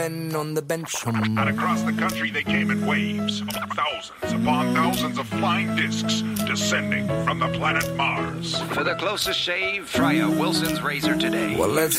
And on the bench. And across the country they came in waves, thousands upon thousands of flying discs descending from the planet Mars. For the closest shave, try a Wilson's razor today. Well, let's